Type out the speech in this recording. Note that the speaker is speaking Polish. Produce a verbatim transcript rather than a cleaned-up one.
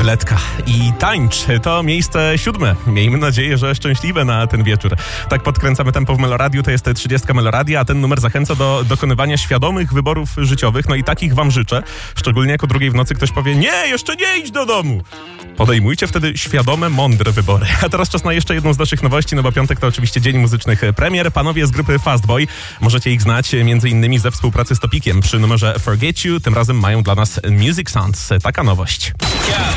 tabletka i tańcz. To miejsce siódme. Miejmy nadzieję, że szczęśliwe na ten wieczór. Tak podkręcamy tempo w Meloradiu, to jest trzydziestka Meloradia, a ten numer zachęca do dokonywania świadomych wyborów życiowych. No i takich wam życzę. Szczególnie jak o drugiej w nocy ktoś powie: nie, jeszcze nie idź do domu. Podejmujcie wtedy świadome, mądre wybory. A teraz czas na jeszcze jedną z naszych nowości, no bo piątek to oczywiście dzień muzycznych premier. Panowie z grupy Fastboy, możecie ich znać między innymi ze współpracy z Topikiem przy numerze Forget You. Tym razem mają dla nas Music Sounds. Taka nowość.